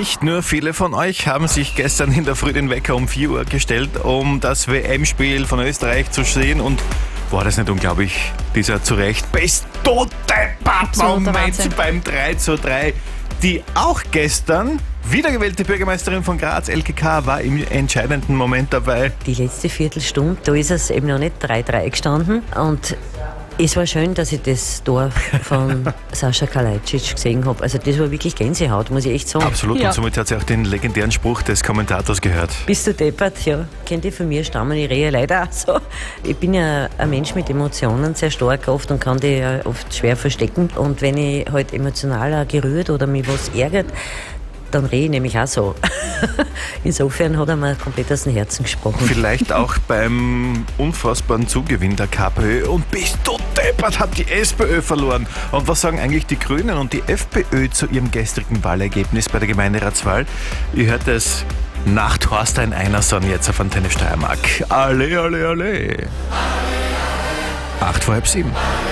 nicht nur viele von euch haben sich gestern in der Früh den Wecker um 4 Uhr gestellt, um das WM-Spiel von Österreich zu sehen. Und war das nicht unglaublich, dieser zu Recht bist du deppert Moment beim 3:3. Die auch gestern wiedergewählte Bürgermeisterin von Graz, Elke K., war im entscheidenden Moment dabei. Die letzte Viertelstunde, da ist es eben noch nicht 3:3 gestanden. Und es war schön, dass ich das Tor von Sascha Kalajdzic gesehen habe. Also das war wirklich Gänsehaut, muss ich echt sagen. Absolut, und somit hat sie auch den legendären Spruch des Kommentators gehört. Bist du deppert? Ja, kennt ihr von mir, stammen die Rehe leider auch so. Ich bin ja ein Mensch mit Emotionen, sehr stark oft, und kann die ja oft schwer verstecken. Und wenn ich halt emotional auch gerührt oder mich was ärgert, dann rede ich nämlich auch so. Insofern hat er mir komplett aus dem Herzen gesprochen. Vielleicht auch beim unfassbaren Zugewinn der KPÖ. Und bist du deppert, hat die SPÖ verloren. Und was sagen eigentlich die Grünen und die FPÖ zu ihrem gestrigen Wahlergebnis bei der Gemeinderatswahl? Ihr hört es nach Thorstein Einerson jetzt auf Antenne Steiermark. Alle, alle, alle. 6:45.